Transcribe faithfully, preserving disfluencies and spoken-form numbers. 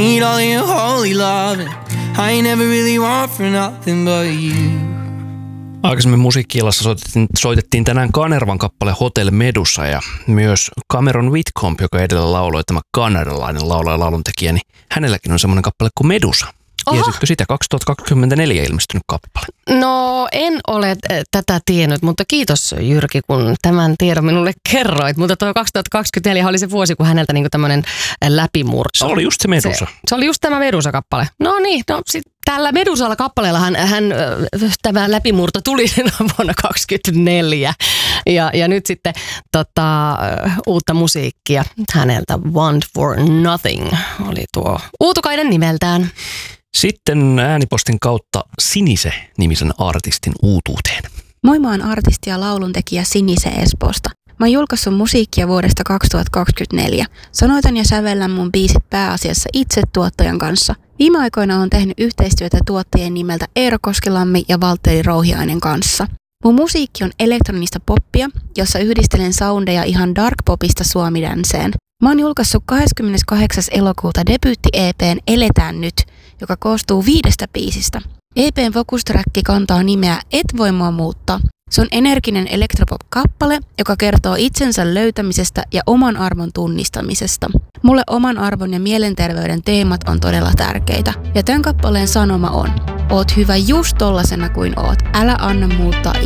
need all your holy love. I ain't never really want for nothing but you. Aikaisemmin musiikki-illassa soitettiin, soitettiin tänään Kanervan kappale Hotel Medusa ja myös Cameron Whitcomb, joka edellä lauloi, tämä kanadalainen laulaja ja lauluntekijä, niin hänelläkin on semmoinen kappale kuin Medusa. Tiesitkö sitä? kaksituhattakaksikymmentäneljä ilmestynyt kappale. No en ole tätä tiennyt, mutta kiitos Jyrki, kun tämän tiedon minulle kerroit. Mutta tuo kaksituhattakaksikymmentäneljä oli se vuosi, kun häneltä niinku tämmöinen läpimurto. Se oli just se Medusa. Se, se oli just tämä Medusa-kappale. No niin, no sit tällä Medusalla kappaleella hän, hän, tämä läpimurto tuli vuonna kaksikymmentäneljä. Ja, ja nyt sitten tota, uutta musiikkia häneltä. Want for Nothing oli tuo Uutukainen nimeltään. Sitten äänipostin kautta Sinise-nimisen artistin uutuuteen. Moi, mä oon artisti ja lauluntekijä Sinise Espoosta. Mä oon julkaissut musiikkia vuodesta kaksituhattakaksikymmentäneljä. Sanoitan ja sävellän mun biisit pääasiassa itse tuottajan kanssa. Viime aikoina oon tehnyt yhteistyötä tuottajien nimeltä Eero Koskilammi ja Valtteri Rouhiainen kanssa. Mun musiikki on elektronista poppia, jossa yhdistelen soundeja ihan dark popista suomidanseen. Mä oon julkaissut kahdeskymmeneskahdeksas elokuuta debyytti-E P:n Eletään nyt, joka koostuu viidestä biisistä. E P:n fokustrackki kantaa nimeä Et voi mua muuttaa. Se on energinen elektropop-kappale, joka kertoo itsensä löytämisestä ja oman arvon tunnistamisesta. Mulle oman arvon ja mielenterveyden teemat on todella tärkeitä. Ja tämän kappaleen sanoma on: oot hyvä just tollasena kuin oot, älä anna muuttaa